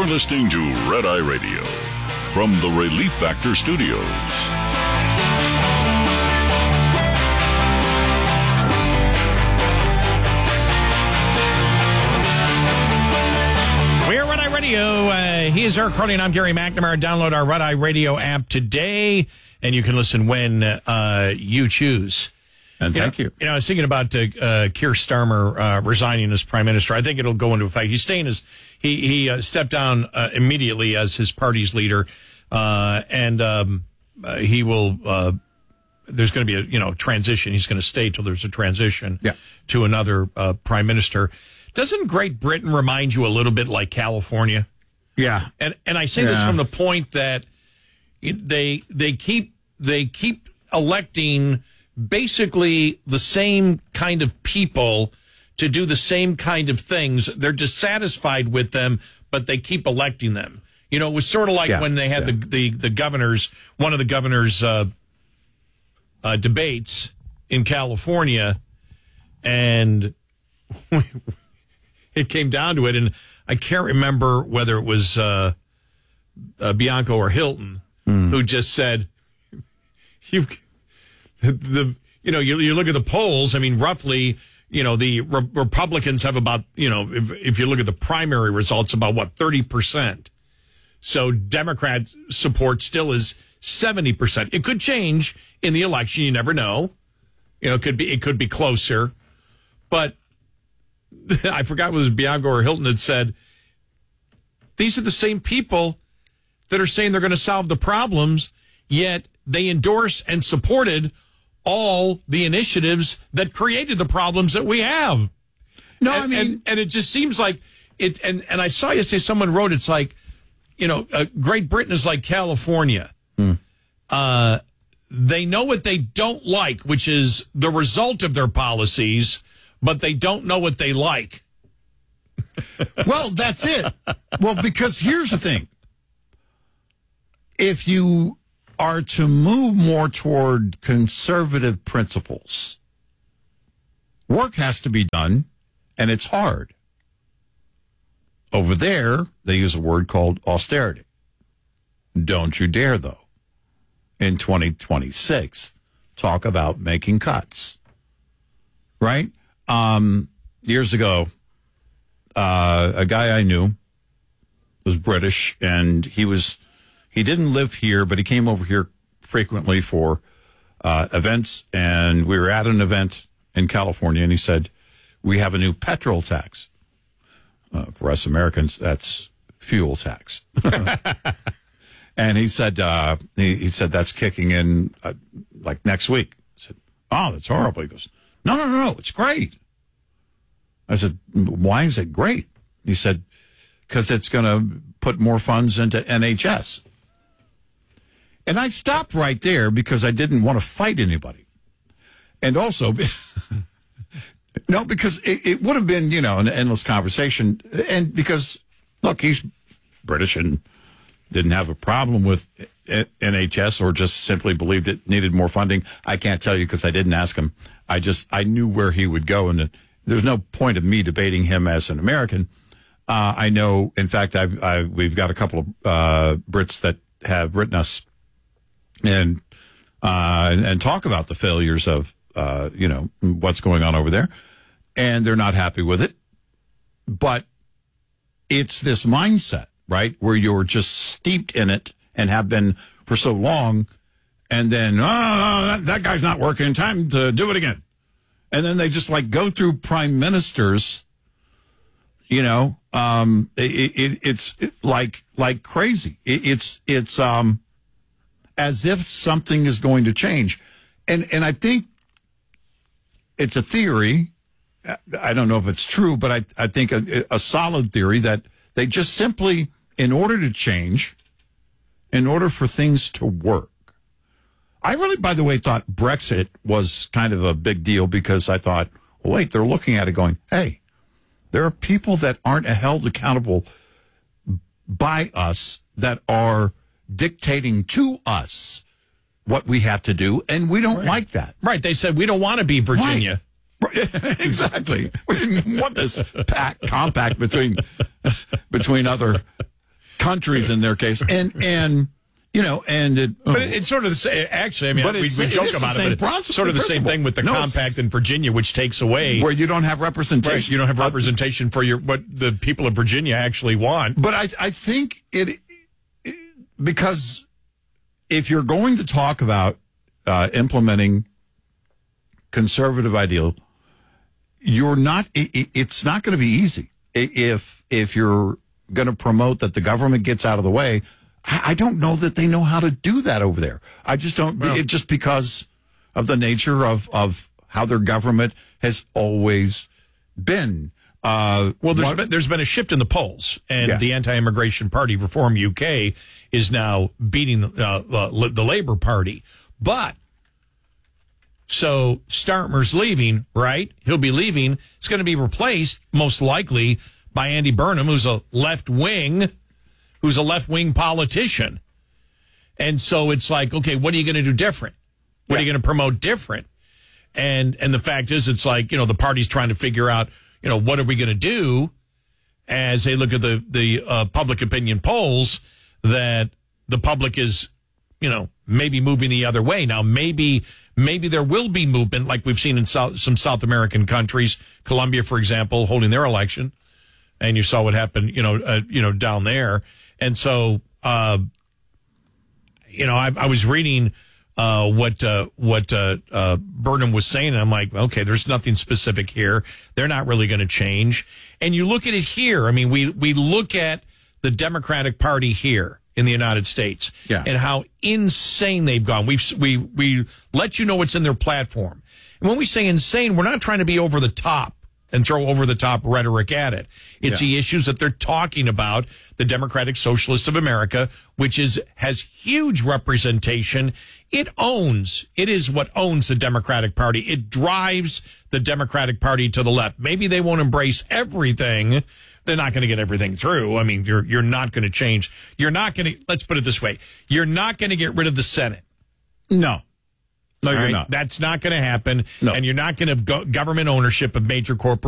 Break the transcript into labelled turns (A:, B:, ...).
A: listening to Red Eye Radio from the Relief Factor Studios.
B: We're Red Eye Radio. He is Eric Carney, and I'm Gary McNamara. Download our Red Eye Radio app today, and you can listen when you choose.
C: And thank you.
B: I was thinking about Keir Starmer resigning as prime minister. I think it'll go into effect. He's staying as he stepped down immediately as his party's leader, and he will. There's going to be a transition. He's going to stay till there's a transition to another prime minister. Doesn't Great Britain remind you a little bit like California?
C: Yeah,
B: and I say this from the point that they keep electing basically the same kind of people to do the same kind of things. They're dissatisfied with them, but they keep electing them. It was sort of like when they had the governors, one of the governors' debates in California, and it came down to it, and I can't remember whether it was Bianco or Hilton who just said, you look at the polls. I mean, roughly, the Republicans have about, if you look at the primary results, about 30%. So Democrat support still is 70%. It could change in the election. You never know. It could be closer, but I forgot whether it was Bianco or Hilton had said, these are the same people that are saying they're going to solve the problems, yet they endorse and supported all the initiatives that created the problems that we have. No, and it just seems like it. And I saw yesterday someone wrote, it's like, Great Britain is like California. They know what they don't like, which is the result of their policies, but they don't know what they like.
C: Well, that's it. Well, because here's the thing. If you are to move more toward conservative principles, work has to be done, and it's hard. Over there, they use a word called austerity. Don't you dare, though, in 2026, talk about making cuts. Right? Years ago, a guy I knew was British, and he didn't live here, but he came over here frequently for events, and we were at an event in California, and he said, we have a new petrol tax. For us Americans, that's fuel tax. And he said, he said that's kicking in like next week. I said, oh, that's horrible. He goes, no, it's great. I said, why is it great? He said, because it's going to put more funds into NHS. And I stopped right there because I didn't want to fight anybody. And also, no, because it would have been, an endless conversation. And because, look, he's British and didn't have a problem with NHS or just simply believed it needed more funding. I can't tell you because I didn't ask him. I knew where he would go, and there's no point of me debating him as an American. I know, in fact, we've got a couple of Brits that have written us and talk about the failures of what's going on over there, and they're not happy with it. But it's this mindset, right, where you're just steeped in it and have been for so long, and then that guy's not working. Time to do it again. And then they just go through prime ministers, it's like crazy. It's as if something is going to change. And I think it's a theory. I don't know if it's true, but I think a solid theory that they just simply, in order to change, in order for things to work. I really, by the way, thought Brexit was kind of a big deal because I thought, well, wait, they're looking at it going, hey, there are people that aren't held accountable by us that are dictating to us what we have to do, and we don't like that.
B: Right. They said, we don't want to be Virginia.
C: Right. Exactly. We didn't want this compact between other countries in their case, and you know, and it,
B: but it's sort of the same. Actually, I mean, we joke about it, but it's sort of the same thing with the compact in Virginia, which takes away
C: where you don't have representation.
B: Right, you don't have representation for what the people of Virginia actually want.
C: But I think it because if you're going to talk about implementing conservative ideal, you're not. It's not going to be easy if you're going to promote that the government gets out of the way. I don't know that they know how to do that over there. I just don't. Well, just because of the nature of how their government has always been.
B: Well, there's been a shift in the polls, and the anti-immigration party, Reform UK, is now beating the Labour Party. But so Starmer's leaving, right? He'll be leaving. It's going to be replaced most likely by Andy Burnham, who's a left-wing politician. And so it's like, okay, what are you going to do different? What are you going to promote different? And the fact is, it's like, the party's trying to figure out, what are we going to do as they look at the public opinion polls, that the public is, maybe moving the other way. Now, maybe there will be movement like we've seen in some South American countries, Colombia, for example, holding their election. And you saw what happened, down there. And so, I was reading what Burnham was saying, and I'm like, okay, there's nothing specific here. They're not really going to change. And you look at it here. I mean, we look at the Democratic Party here in the United States and how insane they've gone. We let you know what's in their platform. And when we say insane, we're not trying to be over the top and throw over-the-top rhetoric at it. It's the issues that they're talking about. The Democratic Socialists of America, which has huge representation. It is what owns the Democratic Party. It drives the Democratic Party to the left. Maybe they won't embrace everything. They're not going to get everything through. I mean, you're not going to change. Let's put it this way. You're not going to get rid of the Senate.
C: No. No, you're not.
B: That's not going to happen.
C: No.
B: And you're not going to have government ownership of major corporations.